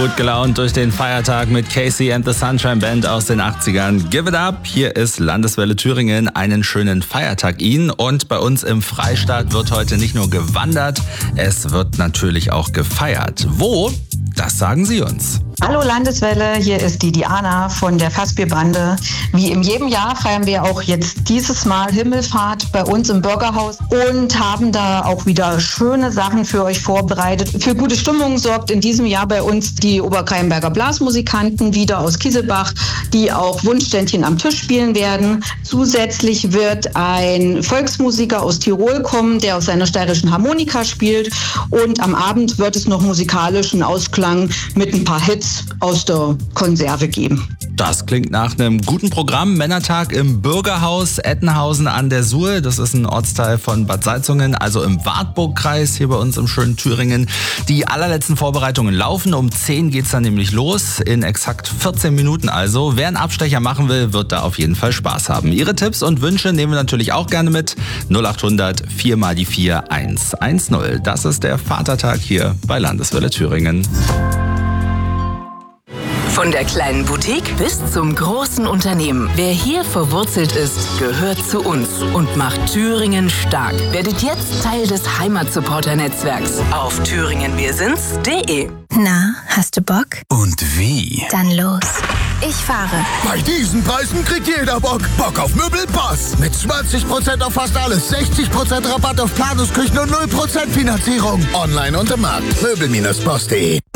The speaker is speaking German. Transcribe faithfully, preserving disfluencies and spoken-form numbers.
Gut gelaunt durch den Feiertag mit Casey and the Sunshine Band aus den achtzigern. Give it up, hier ist Landeswelle Thüringen. Einen schönen Feiertag Ihnen. Und bei uns im Freistaat wird heute nicht nur gewandert, es wird natürlich auch gefeiert. Wo? Das sagen Sie uns. Hallo Landeswelle, hier ist die Diana von der Fassbierbande. Wie in jedem Jahr feiern wir auch jetzt dieses Mal Himmelfahrt bei uns im Bürgerhaus und haben da auch wieder schöne Sachen für euch vorbereitet. Für gute Stimmung sorgt in diesem Jahr bei uns die Oberkeienberger Blasmusikanten wieder aus Kieselbach, die auch Wunschständchen am Tisch spielen werden. Zusätzlich wird ein Volksmusiker aus Tirol kommen, der auf seiner steirischen Harmonika spielt. Und am Abend wird es noch musikalischen Ausklang mit ein paar Hits aus der Konserve geben. Das klingt nach einem guten Programm. Männertag im Bürgerhaus Ettenhausen an der Suhl. Das ist ein Ortsteil von Bad Salzungen, also im Wartburgkreis hier bei uns im schönen Thüringen. Die allerletzten Vorbereitungen laufen. Um zehn geht's dann nämlich los. In exakt vierzehn Minuten also. Wer einen Abstecher machen will, wird da auf jeden Fall Spaß haben. Ihre Tipps und Wünsche nehmen wir natürlich auch gerne mit. null acht hundert vier mal die vier eins eins null. Das ist der Vatertag hier bei Landeswelle Thüringen. Von der kleinen Boutique bis zum großen Unternehmen. Wer hier verwurzelt ist, gehört zu uns und macht Thüringen stark. Werdet jetzt Teil des Heimatsupporter-Netzwerks auf thüringen wir sind's punkt de. Na, hast du Bock? Und wie? Dann los. Ich fahre. Bei diesen Preisen kriegt jeder Bock. Bock auf Möbel Boss. Mit zwanzig Prozent auf fast alles, sechzig Prozent Rabatt auf Planungsküchen und null Prozent Finanzierung. Online und im Markt. Möbel Boss punkt de.